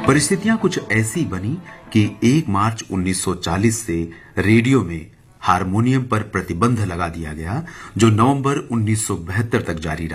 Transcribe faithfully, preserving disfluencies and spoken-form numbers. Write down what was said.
परिस्थितियां कुछ ऐसी बनी कि एक मार्च उन्नीस सौ चालीस से रेडियो में हारमोनियम पर प्रतिबंध लगा दिया गया, जो नवंबर उन्नीस सौ बहत्तर तक जारी